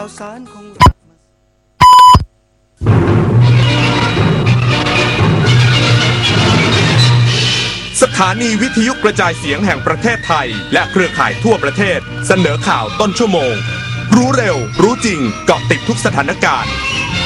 สารของสถานีวิทยุกระจายเสียงแห่งประเทศไทยและเครือข่ายทั่วประเทศเสนอข่าวต้นชั่วโมงรู้เร็วรู้จริงเกาะติดทุกสถานการณ์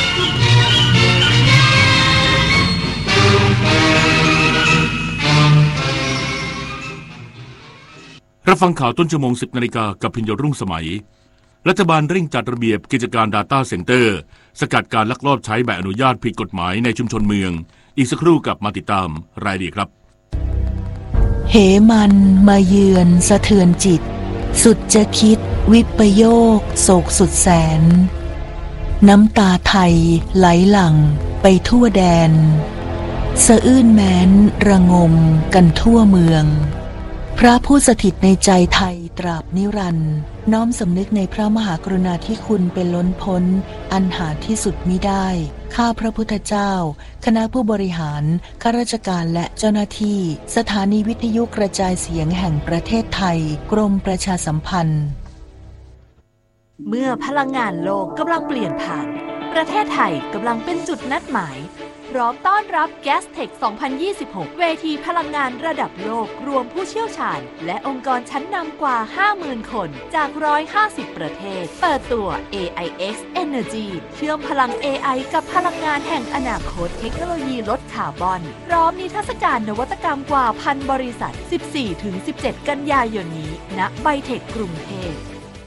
รับฟังข่าวต้นชั่วโมง 10 นาฬิกากับพิญญรุ่งสมัยรัฐบาลเร่งจัดระเบียบกิจการ Data Center สกัดการลักลอบใช้ใบอนุญาตผิดกฎหมายในชุมชนเมืองอีกสักครู่กลับมาติดตามรายละเอียดครับเหมันมาเยือนสะเทือนจิตสุดจะคิดวิปโยคโศกสุดแสนน้ำตาไทยไหลหลั่งไปทั่วแดนสะอื้นแม้นระงมกันทั่วเมืองพระผู้สถิตในใจไทยตราบนิรันดร์น้อมสำนึกในพระมหากรุณาธิคุณเป็นล้นพ้นอันหาที่สุดมิได้ข้าพระพุทธเจ้าคณะผู้บริหารข้าราชการและเจ้าหน้าที่สถานีวิทยุกระจายเสียงแห่งประเทศไทยกรมประชาสัมพันธ์เมื่อพลังงานโลกกำลังเปลี่ยนผ่านประเทศไทยกำลังเป็นจุดนัดหมายพร้อมต้อนรับ Gastech 2026 เวทีพลังงานระดับโลกรวมผู้เชี่ยวชาญและองค์กรชั้นนำกว่า 50,000 คนจาก150 ประเทศเปิดตัว AIX Energy เชื่อมพลัง AI กับพลังงานแห่งอนาคตเทคโนโลยีลดคาร์บอนพร้อมนิทรรศการนวัตกรรมกว่า 1,000 บริษัท 14-17 กันยายนนี้ณไบเทคกรุงเทพ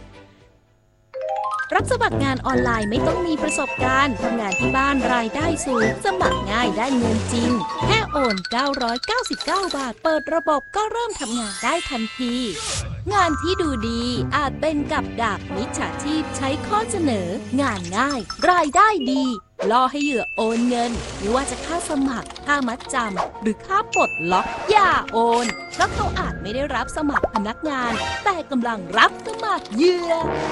รับสมัครงานออนไลน์ไม่ต้องมีประสบการณ์ทำงานที่บ้านรายได้สูงสมัครง่ายได้เงินจริงแค่โอน999 บาทเปิดระบบก็เริ่มทำงานได้ทันทีงานที่ดูดีอาจเป็นกับดักมิจฉาชีพใช้ข้อเสนองานง่ายรายได้ดีล่อให้เหยื่อโอนเงินไม่ว่าจะค่าสมัครค่ามัดจำหรือค่าปลดล็อกอย่าโอนเพราะเขาอาจไม่ได้รับสมัครพนักงานแต่กำลังรับสมัครเหยื่อ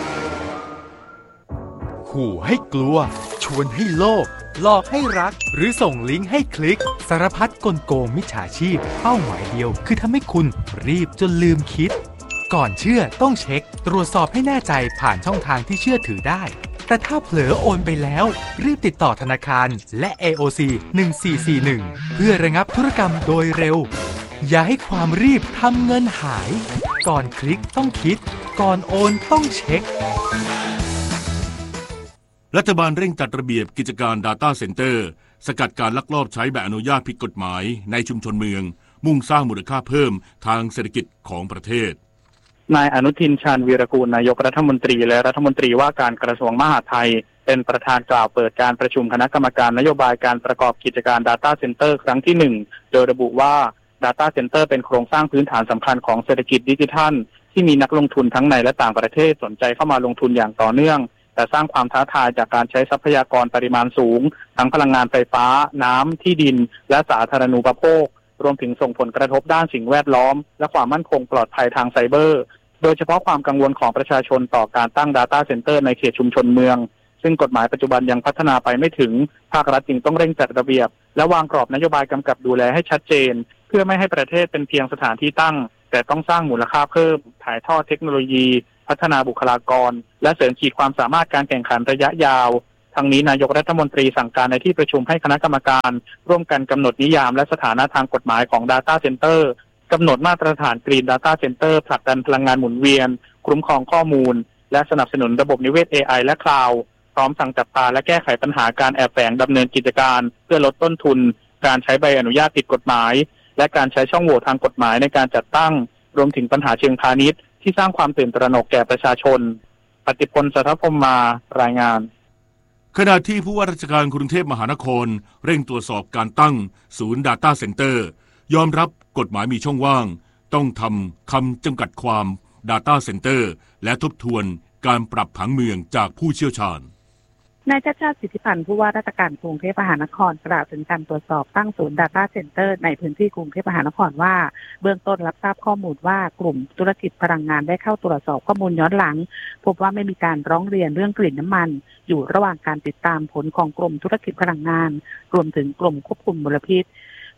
ขู่ให้กลัวชวนให้โลภหลอกให้รักหรือส่งลิงก์ให้คลิกสารพัดกลโกงมิจฉาชีพเป้าหมายเดียวคือทำให้คุณรีบจนลืมคิดก่อนเชื่อต้องเช็คตรวจสอบให้แน่ใจผ่านช่องทางที่เชื่อถือได้แต่ถ้าเผลอโอนไปแล้วรีบติดต่อธนาคารและ AOC 1441เพื่อระงับธุรกรรมโดยเร็วอย่าให้ความรีบทำเงินหายก่อนคลิกต้องคิดก่อนโอนต้องเช็ครัฐบาลเร่งจัดระเบียบกิจการ Data Center สกัดการลักลอบใช้ใบอนุญาตผิดกฎหมายในชุมชนเมืองมุ่งสร้างมูลค่าเพิ่มทางเศรษฐกิจของประเทศนายอนุทินชาญวีรกูลนายกรัฐมนตรีและรัฐมนตรีว่าการกระทรวงมหาดไทยเป็นประธานกล่าวเปิดการประชุมคณะกรรมการนโยบายการประกอบกิจการ Data Center ครั้งที่1โดยระบุว่า Data Center เป็นโครงสร้างพื้นฐานสำคัญของเศรษฐกิจดิจิทัลที่มีนักลงทุนทั้งในและต่างประเทศสนใจเข้ามาลงทุนอย่างต่อเนื่องแต่สร้างความท้าทายจากการใช้ทรัพยากรปริมาณสูงทั้งพลังงานไฟฟ้าน้ำที่ดินและสาธารณูปโภครวมถึงส่งผลกระทบด้านสิ่งแวดล้อมและความมั่นคงปลอดภัยทางไซเบอร์โดยเฉพาะความกังวลของประชาชนต่อการตั้ง Data Center ในเขตชุมชนเมืองซึ่งกฎหมายปัจจุบันยังพัฒนาไปไม่ถึงภาครัฐจึงต้องเร่งจัดระเบียบและวางกรอบนโยบายกำกับดูแลให้ชัดเจนเพื่อไม่ให้ประเทศเป็นเพียงสถานที่ตั้งแต่ต้องสร้างมูลค่าเพิ่มถ่ายทอดเทคโนโลยีพัฒนาบุคลากรและเสริมขีดความสามารถการแข่งขันระยะยาวทั้งนี้นายกรัฐมนตรีสั่งการในที่ประชุมให้คณะกรรมการร่วมกันกำหนดนิยามและสถานะทางกฎหมายของ Data Center กำหนดมาตรฐาน Green Data Center ผลักดันพลังงานหมุนเวียนคุ้มครองข้อมูลและสนับสนุนระบบนิเวศ AI และ Cloud พร้อมสั่งจับตาและแก้ไขปัญหาการแอบแฝงดำเนินกิจการเพื่อลดต้นทุนการใช้ใบอนุญาตผิดกฎหมายและการใช้ช่องโหว่ทางกฎหมายในการจัดตั้งรวมถึงปัญหาเชิงพาณิชย์ที่สร้างความตื่นตระหนกแก่ประชาชนปฏิพล สัทธพรหมารายงานขณะที่ผู้ว่าราชการกรุงเทพมหานครเร่งตรวจสอบการตั้งศูนย์ Data Center ยอมรับกฎหมายมีช่องว่างต้องทำคำจำกัดความ Data Center และทบทวนการปรับผังเมืองจากผู้เชี่ยวชาญนายชัชชาติ สิทธิพันธ์ผู้ว่าราชการกรุงเทพมหานครกล่าวถึงการตรวจสอบตั้งศูนย์ Data Center ในพื้นที่กรุงเทพมหานครว่าเบื้องต้นรับทราบข้อมูลว่ากลุ่มธุรกิจพลังงานได้เข้าตรวจสอบข้อมูลย้อนหลังพบว่าไม่มีการร้องเรียนเรื่องกลิ่นน้ำมันอยู่ระหว่างการติดตามผลของกลุ่มธุรกิจพลังงานรวมถึงกลุ่มควบคุมมลพิษส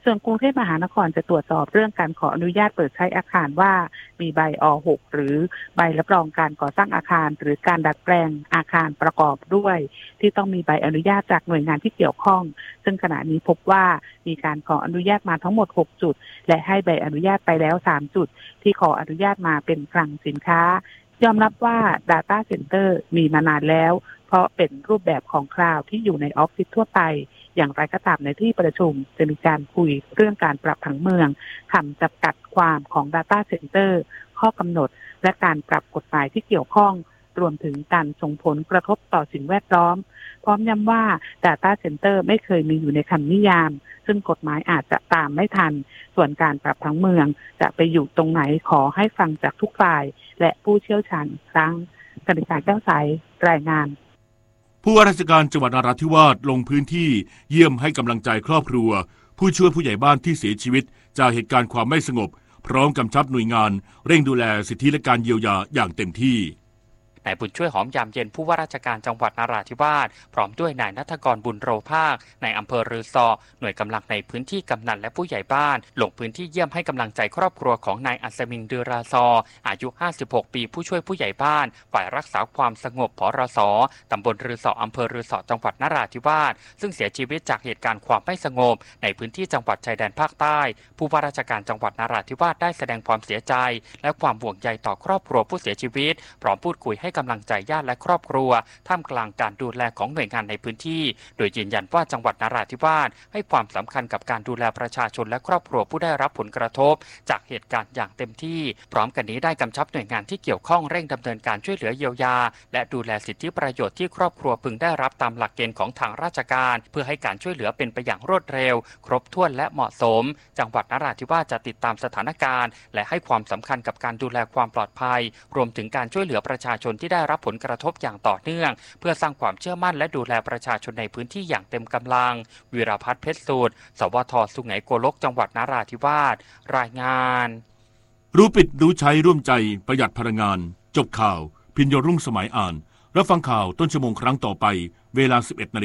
ส่วนกรุงเทพมหานครจะตรวจสอบเรื่องการขออนุญาตเปิดใช้อาคารว่ามีใบอ.6 หรือใบรับรองการก่อสร้างอาคารหรือการดัดแปลงอาคารประกอบด้วยที่ต้องมีใบอนุญาตจากหน่วยงานที่เกี่ยวข้องซึ่งขณะนี้พบว่ามีการขออนุญาตมาทั้งหมด6จุดและให้ใบอนุญาตไปแล้ว3จุดที่ขออนุญาตมาเป็นคลังสินค้ายอมรับว่า Data Center มีมานานแล้วเพราะเป็นรูปแบบของคลาวด์ที่อยู่ในออฟฟิศทั่วไปอย่างไรก็ตามในที่ประชุมจะมีการคุยเรื่องการปรับผังเมืองคำจำกัดความของ Data Center ข้อกำหนดและการปรับกฎหมายที่เกี่ยวข้องรวมถึงการส่งผลกระทบต่อสิ่งแวดล้อมพร้อมย้ำว่า Data Center ไม่เคยมีอยู่ในคำนิยามซึ่งกฎหมายอาจจะตามไม่ทันส่วนการปรับผังเมืองจะไปอยู่ตรงไหนขอให้ฟังจากทุกฝ่ายและผู้เชี่ยวชาญครั้งกนิษฐาแก้วใสรายงานผู้ว่าราชการจังหวัดนราธิวาสลงพื้นที่เยี่ยมให้กำลังใจครอบครัวผู้ช่วยผู้ใหญ่บ้านที่เสียชีวิตจากเหตุการณ์ความไม่สงบพร้อมกำชับหน่วยงานเร่งดูแลสิทธิและการเยียวยาอย่างเต็มที่นายบุญช่วยหอมยามเย็นผู้ว่าราชการจังหวัดนราธิวาสพร้อมด้วยนายณัฐกรบุญโรภาคในอำเภอรือซอหน่วยกำลังในพื้นที่กำนันและผู้ใหญ่บ้านลงพื้นที่เยี่ยมให้กำลังใจครอบครัวของนายอัศมิงเดือราซออายุ56ปีผู้ช่วยผู้ใหญ่บ้านฝ่ายรักษาความสงบผรส.ตำบลรือซออำเภอรือซอจังหวัดนราธิวาสซึ่งเสียชีวิตจากเหตุการณ์ความไม่สงบในพื้นที่จังหวัดชายแดนภาคใต้ผู้ว่าราชการจังหวัดนราธิวาสได้แสดงความเสียใจและความห่วงใยต่อครอบครัวผู้เสียชีวิตพร้อมพูดคุยให้กำลังใจญาติและครอบครัวท่ามกลางการดูแลของหน่วยงานในพื้นที่โดยยืนยันว่าจังหวัดนราธิวาสให้ความสำคัญกับการดูแลประชาชนและครอบครัวผู้ได้รับผลกระทบจากเหตุการณ์อย่างเต็มที่พร้อมกันนี้ได้กำชับหน่วยงานที่เกี่ยวข้องเร่งดำเนินการช่วยเหลือเยียวยาและดูแลสิทธิประโยชน์ที่ครอบครัวพึงได้รับตามหลักเกณฑ์ของทางราชการเพื่อให้การช่วยเหลือเป็นไปอย่างรวดเร็วครบถ้วนและเหมาะสมจังหวัดนราธิวาสจะติดตามสถานการณ์และให้ความสำคัญกับการดูแลความปลอดภัยรวมถึงการช่วยเหลือประชาชนที่ได้รับผลกระทบอย่างต่อเนื่องเพื่อสร้างความเชื่อมั่นและดูแลประชาชนในพื้นที่อย่างเต็มกำลังวีรพัฒน์เพชรสูตรสวท.สุไหงโกลกจังหวัดนราธิวาสรายงานรู้ปิดรู้ใช้ร่วมใจประหยัดพลังงานจบข่าวพิญโยรุ่งสมัยอ่านรับฟังข่าวต้นชั่วโมงครั้งต่อไปเวลา 11:00 น.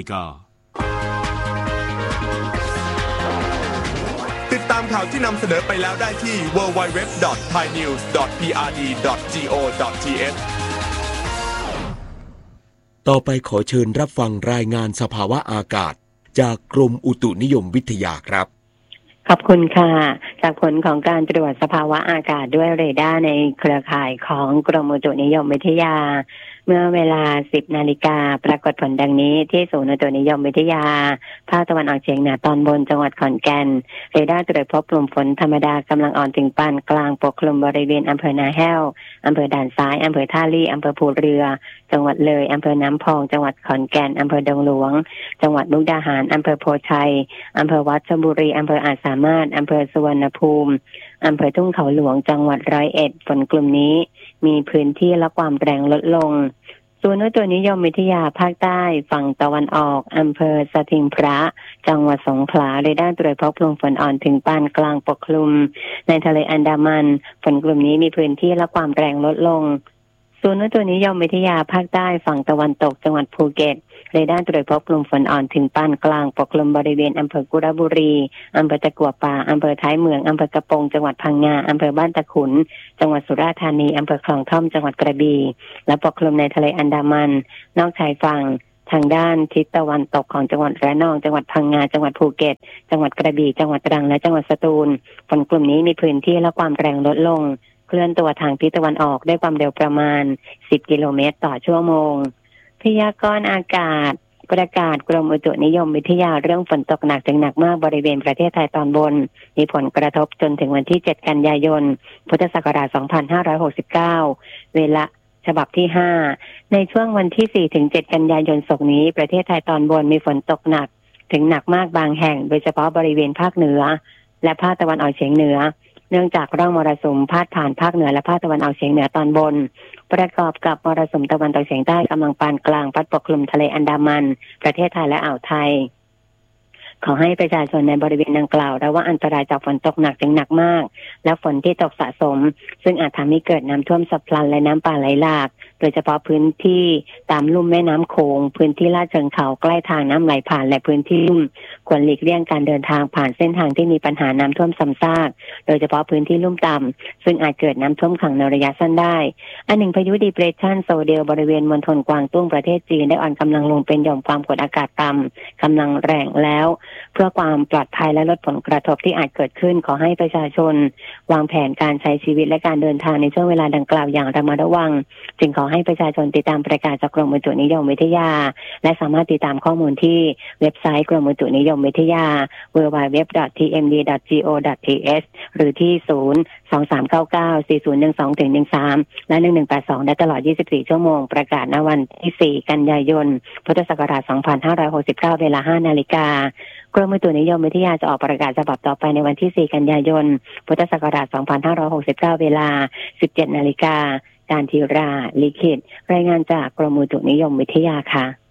ติดตามข่าวที่นำเสนอไปแล้วได้ที่ www.thainews.prd.go.th ต่อไปขอเชิญรับฟังรายงานสภาวะอากาศจากกรมอุตุนิยมวิทยาครับขอบคุณค่ะจากผลของการตรวจสภาวะอากาศด้วยเรดาร์ในเครือข่ายของกรมอุตุนิยมวิทยาเมื่อเวลา 10 นาฬิกาปรากฏผลดังนี้ที่ศูนย์อุตุนิยมวิทยาภาคตะวันออกเฉียงเหนือตอนบนจังหวัดขอนแก่นเรดาร์ตรวจพบกลุ่มฝนธรรมดากำลังอ่อนถึงปานกลางปกคลุมบริเวณอำเภอนาแห้วอำเภอด่านซ้ายอำเภอท่าลี่อำเภอภูเรือจังหวัดเลยอำเภอน้ำพองจังหวัดขอนแก่นอำเภอดงหลวงจังหวัดมุกดาหารอำเภอโพชัยอำเภอวัดชบุรีอำเภออาจสามารถอำเภอสุวรรณภูมิอำเภอทุ่งเขาหลวงจังหวัด101ฝนกลุ่มนี้มีพื้นที่และความแรงลดลงศูนย์อุตุนิยมวิทยาภาคใต้ฝั่งตะวันออกอำเภอสถิงพระจังหวัดสงขลาเรดาร์ตรวจพบกลุ่มฝนอ่อนถึงปานกลางปกคลุมในทะเลอันดามันฝนกลุ่มนี้มีพื้นที่และความแรงลดลงศูนย์อุตุนิยมวิทยาภาคใต้ฝั่งตะวันตกจังหวัดภูเก็ตเรดาร์ตรวจพบกลุ่มฝนอ่อนถึงปานกลางปกคลุมบริเวณอำเภอกุระบุรีอำเภอตะกั่วป่าอำเภอท้ายเมืองอำเภอกระโปงจังหวัดพังงาอำเภอบ้านตะขุนจังหวัดสุราษฎร์ธานีอำเภอคลองท่อมจังหวัดกระบี่และปกคลุมในทะเลอันดามันนอกชายฝั่งทางด้านทิศตะวันตกของจังหวัดระนองจังหวัดพังงาจังหวัดภูเก็ตจังหวัดกระบี่จังหวัดตรังและจังหวัดสตูลฝนกลุ่มนี้มีพื้นที่และความแรงลดลงเคลื่อนตัวทางทิศตะวันออกด้วยความเร็วประมาณ10 กิโลเมตรต่อชั่วโมงพยากรณ์อากาศประกาศกรมอุตุนิยมวิทยาเรื่องฝนตกหนักถึงหนักมากบริเวณประเทศไทยตอนบนมีผลกระทบจนถึงวันที่7 กันยายนพุทธศักราช2569เวลาฉบับที่5ในช่วงวันที่4 ถึง 7 กันยายนศกนี้ประเทศไทยตอนบนมีฝนตกหนักถึงหนักมากบางแห่งโดยเฉพาะบริเวณภาคเหนือและภาคตะวันออกเฉียงเหนือเนื่องจากร่องมรสุมพาดผ่านภาคเหนือและภาคตะวันออกเฉียงเหนือตอนบนประกอบกับมรสุมตะวันตกเฉียงใต้กำลังปานกลางพัดปกคลุมทะเลอันดามันประเทศไทยและอ่าวไทยขอให้ประชาชนในบริเวณดังกล่าวระวังอันตรายจากฝนตกหนักถึงหนักมากและฝนที่ตกสะสมซึ่งอาจทำให้เกิดน้ำท่วมฉับพลันและน้ำป่าไหลหลากโดยเฉพาะพื้นที่ตามลุ่มแม่น้ำโขงพื้นที่ลาดเชิงเขาใกล้ทางน้ำไหลผ่านและพื้นที่ลุ่มควรหลีกเลี่ยงการเดินทางผ่านเส้นทางที่มีปัญหาน้ำท่วมซ้ำซากโดยเฉพาะพื้นที่ลุ่มต่ำซึ่งอาจเกิดน้ำท่วมขังในระยะสั้นได้อันหนึ่งพายุดีเพรสชันโซเดลบริเวณมณฑลกวางตุ้งประเทศจีนได้อ่อนกำลังลงเป็นหย่อมความกดอากาศต่ำกำลังแรงแล้วเพื่อความปลอดภัยและลดผลกระทบที่อาจเกิดขึ้นขอให้ประชาชนวางแผนการใช้ชีวิตและการเดินทางในช่วงเวลาดังกล่าวอย่างระมัดระวังจึงขอให้ประชาชนติดตามประกาศจากกรมอุตุนิยมวิทยาและสามารถติดตามข้อมูลที่เว็บไซต์กรมอุตุนิยมวิทยา www.tmd.go.th หรือที่ 023994012-13 และ 1182 ได้ตลอด 24 ชั่วโมงประกาศณวันที่ 4 กันยายน พุทธศักราช 2569 เวลา 5 นาฬิกากรมอุตุนิยมวิทยาจะออกประกาศฉบับต่อไปในวันที่ 4 กันยายน พุทธศักราช 2569 เวลา 17 นาฬิกาการทีราลิขิตรายงานจากกรมอุตุนิยมวิทยาค่ะ